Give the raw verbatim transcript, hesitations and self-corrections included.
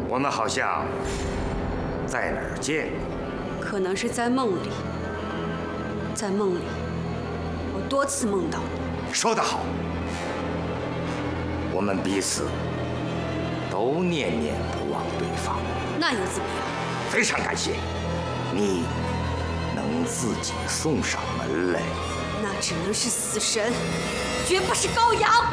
我们好像在哪儿见过？ 可能是在梦里，在梦里，我多次梦到你。 说得好，我们彼此都念念不忘对方。 那又怎么样？ 非常感谢你能自己送上门来。 那只能是死神，绝不是羔羊。